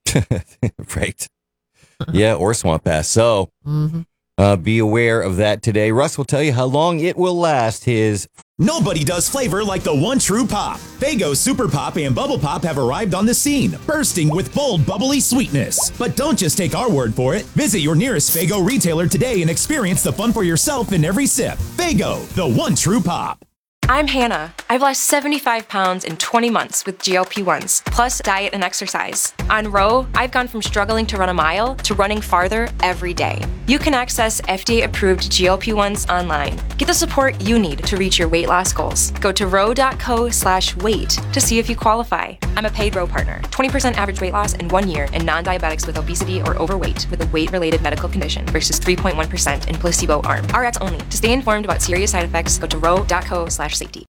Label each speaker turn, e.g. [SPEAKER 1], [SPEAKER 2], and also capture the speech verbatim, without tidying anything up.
[SPEAKER 1] Right. Yeah, or Swamp Ass. So
[SPEAKER 2] Mm-hmm.
[SPEAKER 1] uh, be aware of that today. Russ will tell you how long it will last. His
[SPEAKER 3] Nobody does flavor like the one true pop. Faygo Super Pop and Bubble Pop have arrived on the scene, bursting with bold, bubbly sweetness. But don't just take our word for it. Visit your nearest Faygo retailer today and experience the fun for yourself in every sip. Faygo, the one true pop.
[SPEAKER 4] I'm Hannah. I've lost seventy-five pounds in twenty months with G L P ones, plus diet and exercise. On Row, I've gone from struggling to run a mile to running farther every day. You can access F D A-approved G L P ones online. Get the support you need to reach your weight loss goals. Go to row.co slash weight to see if you qualify. I'm a paid Row partner. twenty percent average weight loss in one year in non-diabetics with obesity or overweight with a weight-related medical condition versus three point one percent in placebo arm. R X only. To stay informed about serious side effects, go to row.co slash safety.